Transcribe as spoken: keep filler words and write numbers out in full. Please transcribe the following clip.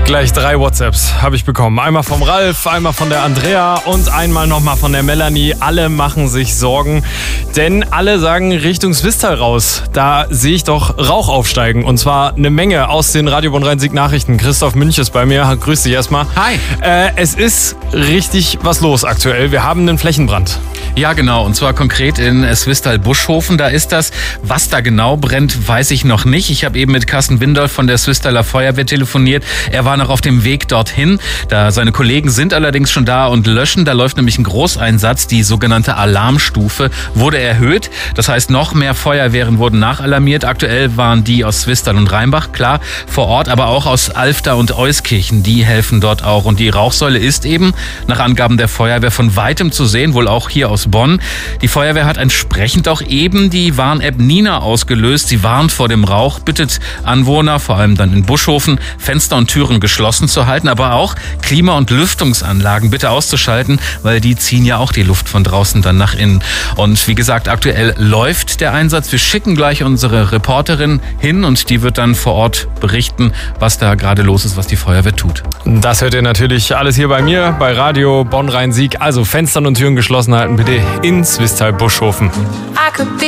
Gleich drei WhatsApps habe ich bekommen. Einmal vom Ralf, einmal von der Andrea und einmal nochmal von der Melanie. Alle machen sich Sorgen, denn alle sagen Richtung Swisttal raus. Da sehe ich doch Rauch aufsteigen und zwar eine Menge aus den Radio Bonn-Rhein-Sieg Nachrichten. Christoph Münch ist bei mir. Grüß dich erstmal. Hi. Äh, es ist richtig was los aktuell. Wir haben einen Flächenbrand. Ja, genau. Und zwar konkret in Swisttal-Buschhofen. Da ist das. Was da genau brennt, weiß ich noch nicht. Ich habe eben mit Carsten Windolf von der Swistaler Feuerwehr telefoniert. Er war noch auf dem Weg dorthin. Da seine Kollegen sind allerdings schon da und löschen. Da läuft nämlich ein Großeinsatz. Die sogenannte Alarmstufe wurde erhöht. Das heißt, noch mehr Feuerwehren wurden nachalarmiert. Aktuell waren die aus Swisttal und Rheinbach, klar, vor Ort, aber auch aus Alfter und Euskirchen. Die helfen dort auch. Und die Rauchsäule ist eben, nach Angaben der Feuerwehr, von weitem zu sehen, wohl auch hier aus Bonn. Die Feuerwehr hat entsprechend auch eben die Warn-App Nina ausgelöst. Sie warnt vor dem Rauch, bittet Anwohner, vor allem dann in Buschhofen, Fenster und Türen geschlossen zu halten, aber auch Klima- und Lüftungsanlagen bitte auszuschalten, weil die ziehen ja auch die Luft von draußen dann nach innen. Und wie gesagt, aktuell läuft der Einsatz. Wir schicken gleich unsere Reporterin hin und die wird dann vor Ort berichten, was da gerade los ist, was die Feuerwehr tut. Das hört ihr natürlich alles hier bei mir, bei Radio Bonn-Rhein-Sieg. Also Fenstern und Türen geschlossen halten bitte in Swisttal Buschhofen.